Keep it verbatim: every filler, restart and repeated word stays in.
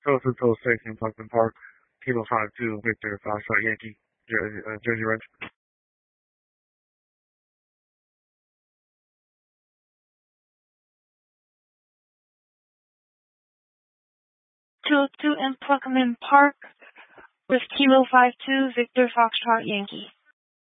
Go to Toll Station, Pumpkin Park, Kilo five two, Victor, Foxtrot Yankee, Jersey, uh, Jersey Red. two oh two in Pumpkin Park with Kilo five two, Victor, Foxtrot Yankee.